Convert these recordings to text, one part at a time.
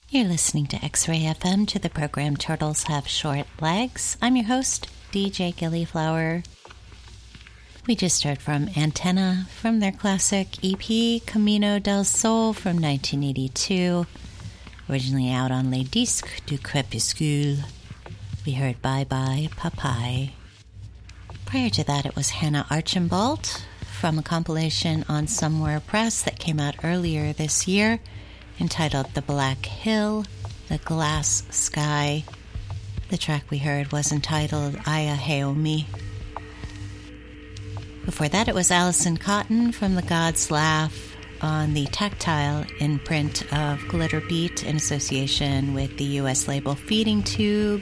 You're listening to X-Ray FM, to the program Turtles Have Short Legs. I'm your host, DJ Gillyflower. We just heard from Antenna from their classic EP, Camino del Sol from 1982, originally out on Les Disques du Crépuscule. We heard Bye Bye Papai. Prior to that, it was Hannah Archambault from a compilation on Somewhere Press that came out earlier this year, entitled The Black Hill, The Glass Sky. The track we heard was entitled Aya Heomi. Before that, it was Alison Cotton from The God's Laugh on the Tactile imprint of Glitter Beat in association with the U.S. label Feeding Tube.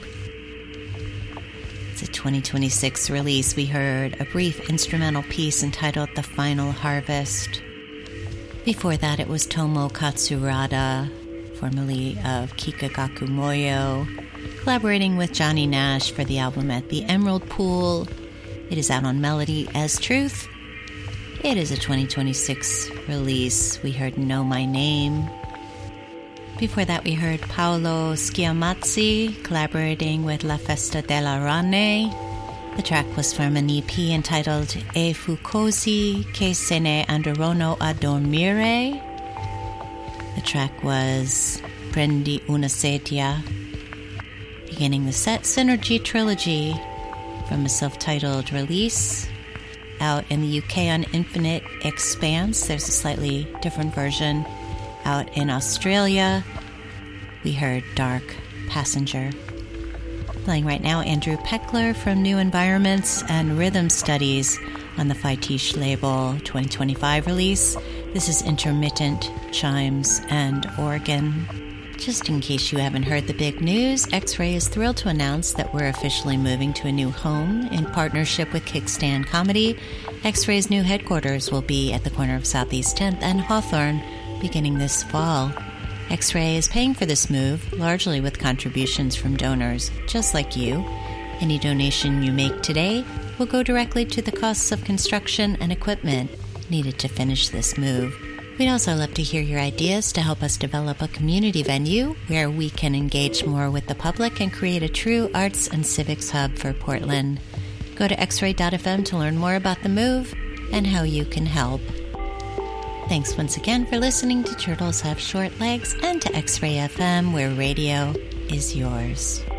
It's a 2026 release. We heard a brief instrumental piece entitled The Final Harvest. Before that, it was Tomo Katsurada, formerly of Kikagaku Moyo, collaborating with Johnny Nash for the album At the Emerald Pool. It is out on Melody as Truth. It is a 2026 release. We heard Know My Name. Before that, we heard Paolo Schiamazzi collaborating with La Festa della Rane. The track was from an EP entitled E fu così che se ne andarono a dormire. The track was Prendi una sedia. Beginning the set, Synergy Trilogy from a self-titled release out in the UK on Infinite Expanse. There's a slightly different version out in Australia. We heard Dark Passenger. Playing right now, Andrew Peckler from New Environments and Rhythm Studies on the Faitiche label 2025 release. This is Intermittent Chimes and Organ. Just in case you haven't heard the big news, X-Ray is thrilled to announce that we're officially moving to a new home in partnership with Kickstand Comedy. X-Ray's new headquarters will be at the corner of Southeast 10th and Hawthorne beginning this fall. X-Ray is paying for this move largely with contributions from donors just like you. Any donation you make today will go directly to the costs of construction and equipment needed to finish this move. We'd also love to hear your ideas to help us develop a community venue where we can engage more with the public and create a true arts and civics hub for Portland. Go to xray.fm to learn more about the move and how you can help. Thanks once again for listening to Turtles Have Short Legs and to X-Ray FM, where radio is yours.